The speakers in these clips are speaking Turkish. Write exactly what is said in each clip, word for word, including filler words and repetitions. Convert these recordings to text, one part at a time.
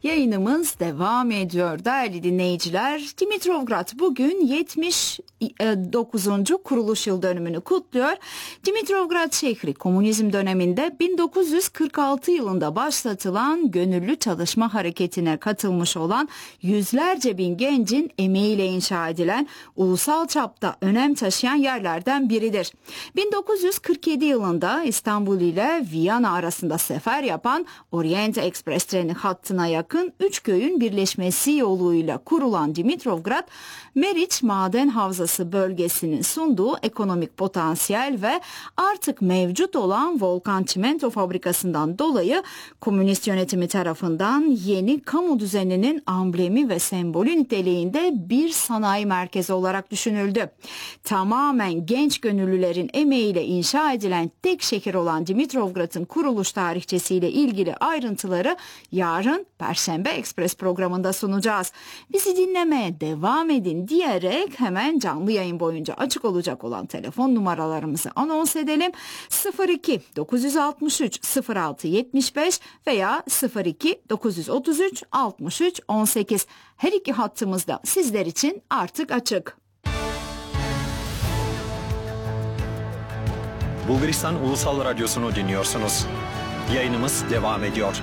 Yayınımız devam ediyor değerli dinleyiciler. Dimitrovgrad bugün yetmiş dokuzuncu kuruluş yıl dönümünü kutluyor. Dimitrovgrad şehri komünizm döneminde bin dokuz yüz kırk altı yılında başlatılan gönüllü çalışma hareketine katılmış olan yüzlerce bin gencin emeğiyle inşa edilen ulusal çapta önem taşıyan yerlerden biridir. bin dokuz yüz kırk yedi yılında İstanbul ile Viyana arasında sefer yapan Orient Express treni hattına yakın üç köyün birleşmesi yoluyla kurulan Dimitrovgrad, Meriç Maden Havzası bölgesinin sunduğu ekonomik potansiyel ve artık mevcut olan Volkan Çimento Fabrikası'ndan dolayı komünist yönetimi tarafından yeni kamu düzeninin amblemi ve sembolü niteliğinde bir sanayi merkezi olarak düşünüldü. Tamamen genç gönüllülerin emeğiyle inşa edilen tek şehir olan Dimitrovgrad'ın kuruluş tarihçesiyle ilgili ayrıntıları yarın Perşembe Ekspres programında sunacağız. Bizi dinlemeye devam edin diyerek hemen canlı yayın boyunca açık olacak olan telefon numaralarımızı anons edelim. sıfır iki dokuz altı üç sıfır altı yetmiş beş veya sıfır iki dokuz otuz üç altmış üç on sekiz. Her iki hattımız da sizler için artık açık. Bulgaristan Ulusal Radyosu'nu dinliyorsunuz. Yayınımız devam ediyor.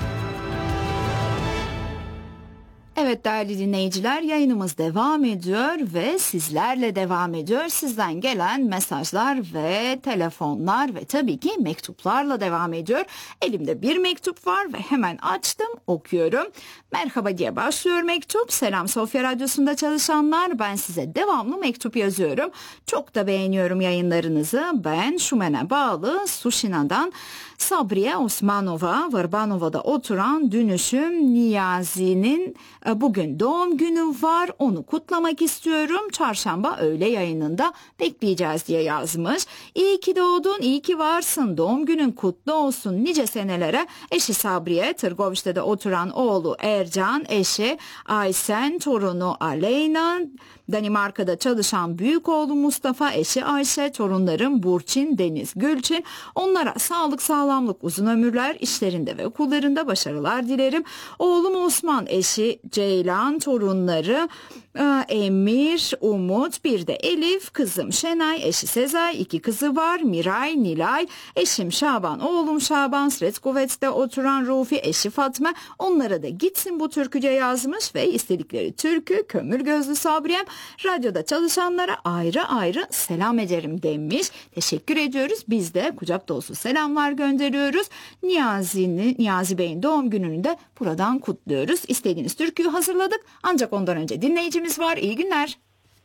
Evet değerli dinleyiciler, yayınımız devam ediyor ve sizlerle devam ediyor. Sizden gelen mesajlar ve telefonlar ve tabii ki mektuplarla devam ediyor. Elimde bir mektup var ve hemen açtım, okuyorum. Merhaba diye başlıyor mektup. Selam Sofya Radyosu'nda çalışanlar. Ben size devamlı mektup yazıyorum. Çok da beğeniyorum yayınlarınızı. Ben Şumen'e bağlı Suşina'dan Sabriye Osmanova, Varbanova'da oturan dünüşüm Niyazi'nin bugün doğum günü var. Onu kutlamak istiyorum. Çarşamba öğle yayınında bekleyeceğiz diye yazmış. İyi ki doğdun, iyi ki varsın. Doğum günün kutlu olsun nice senelere. Eşi Sabriye, Tırgoviş'te oturan oğlu Ercan, eşi Aysen, torunu Aleyna, Danimarka'da çalışan büyük oğlu Mustafa, eşi Ayşe, torunlarım Burçin, Deniz, Gülçin. Onlara sağlık, sağlamlık, uzun ömürler, işlerinde ve okullarında başarılar dilerim. Oğlum Osman, eşi Ceylan, torunları Emir, Umut, bir de Elif, kızım Şenay, eşi Sezai, iki kızı var, Miray, Nilay, eşim Şaban, oğlum Şaban, Sretkovets'te oturan Rufi, eşi Fatma. Onlara da gitsin bu türkü diye yazmış ve istedikleri türkü Kömür Gözlü Sabriyem. Radyoda çalışanlara ayrı ayrı selam ederim demiş. Teşekkür ediyoruz. Biz de kucak dolusu selamlar gönderiyoruz. Niyazi'nin, Niyazi Bey'in doğum gününü de buradan kutluyoruz. İstediğiniz türküyü hazırladık. Ancak ondan önce dinleyicimiz var. İyi günler.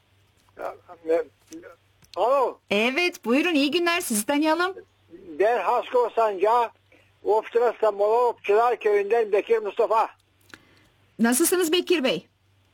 Alo. Evet buyurun, iyi günler. Sizi tanıyalım. Ben Haskova Sancağı Ofçular İstanbul'a Ofçular Köyü'nden Bekir Mustafa. Nasılsınız Bekir Bey?